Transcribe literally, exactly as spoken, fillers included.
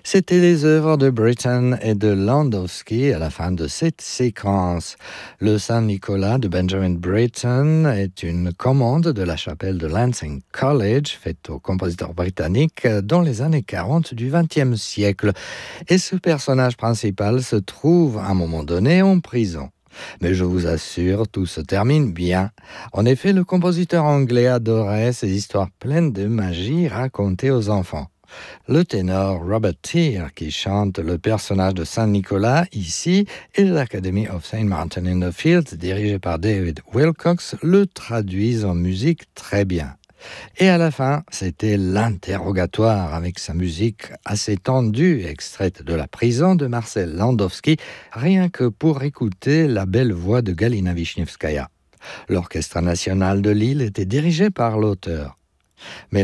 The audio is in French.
C'étaient les œuvres de Britten et de Landowski à la fin de cette séquence. Le Saint-Nicolas de Benjamin Britten est une commande de la chapelle de Lancing College, faite au compositeur britannique dans les années quarante du vingtième siècle. Et ce personnage principal se trouve à un moment donné en prison. Mais je vous assure, tout se termine bien. En effet, le compositeur anglais adorait ces histoires pleines de magie racontées aux enfants. Le ténor Robert Teare, qui chante le personnage de Saint-Nicolas ici, et l'Academy of Saint Martin in the Fields, dirigée par David Wilcox, le traduisent en musique très bien. Et à la fin, c'était l'interrogatoire avec sa musique assez tendue, extraite de La prison de Marcel Landowski, rien que pour écouter la belle voix de Galina Wisniewskaja. L'Orchestre national de Lille était dirigé par l'auteur. Mais